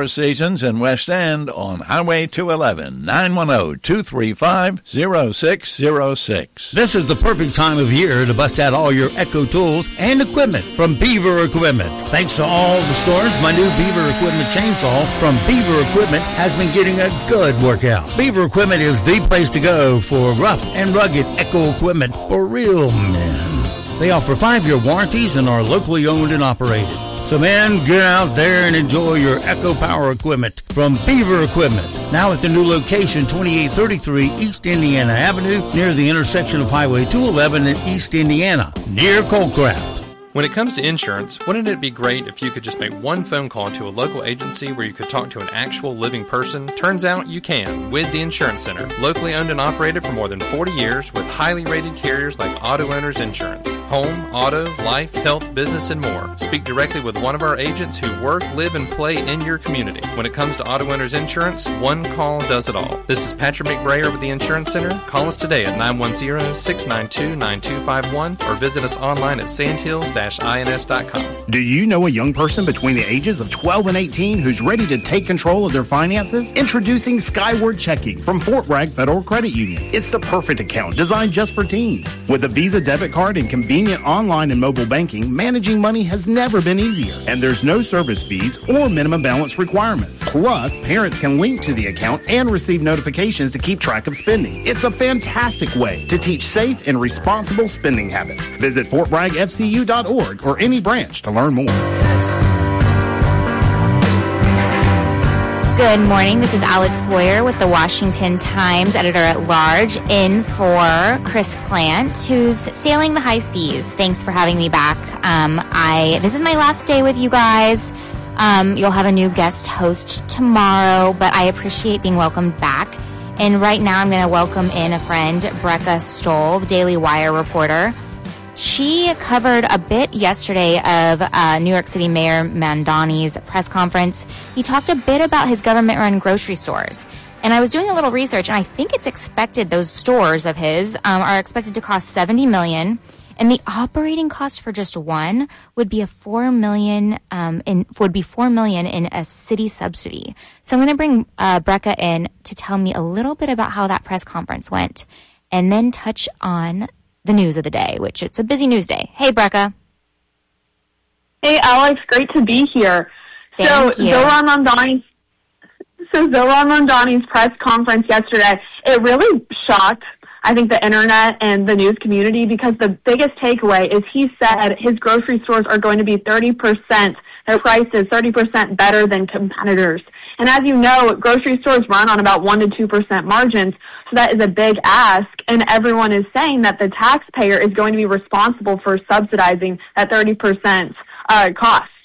Four Seasons in West End on Highway 211, 910-235-0606. This is the perfect time of year to bust out all your Echo tools and equipment from Beaver Equipment. Thanks to all the stores, my new Beaver Equipment chainsaw from Beaver Equipment has been getting a good workout. Beaver Equipment is the place to go for rough and rugged Echo equipment for real men. They offer 5-year warranties and are locally owned and operated. So, man, get out there and enjoy your Echo Power equipment from Beaver Equipment. Now at the new location, 2833 East Indiana Avenue, near the intersection of Highway 211 and East Indiana, near Coldcraft. When it comes to insurance, wouldn't it be great if you could just make one phone call to a local agency where you could talk to an actual living person? Turns out you can with the Insurance Center. Locally owned and operated for more than 40 years with highly rated carriers like Auto Owners Insurance. Home, auto, life, health, business, and more. Speak directly with one of our agents who work, live, and play in your community. When it comes to Auto Owners Insurance, one call does it all. This is Patrick McBrayer with the Insurance Center. Call us today at 910-692-9251 or visit us online at sandhills-ins.com. Do you know a young person between the ages of 12 and 18 who's ready to take control of their finances? Introducing Skyward Checking from Fort Bragg Federal Credit Union. It's the perfect account designed just for teens. With a Visa debit card and convenient online and mobile banking, managing money has never been easier. And there's no service fees or minimum balance requirements. Plus, parents can link to the account and receive notifications to keep track of spending. It's a fantastic way to teach safe and responsible spending habits. Visit FortBraggFCU.org or any branch to learn more. Good morning. This is Alex Sawyer with the Washington Times editor-at-large in for Chris Plant, who's sailing the high seas. Thanks for having me back. This is my last day with you guys. You'll have a new guest host tomorrow, but I appreciate being welcomed back. And right now I'm going to welcome in a friend, Brecca Stoll, the Daily Wire reporter. She covered a bit yesterday of New York City Mayor Mamdani's press conference. He talked a bit about his government-run grocery stores. And I was doing a little research, and I think it's expected, those stores of his are expected to cost $70 million. And the operating cost for just one would be $4 million in a city subsidy. So I'm going to bring Brecca in to tell me a little bit about how that press conference went, and then touch on the news of the day, which it's a busy news day. Hey, Brecca. Hey, Alex. Great to be here. Thank you. Zohran Mamdani's press conference yesterday, it really shocked, I think, the internet and the news community, because the biggest takeaway is he said his grocery stores are going to be 30%, their prices 30% better than competitors. And as you know, grocery stores run on about 1% to 2% margins, so that is a big ask, and everyone is saying that the taxpayer is going to be responsible for subsidizing that 30% cost.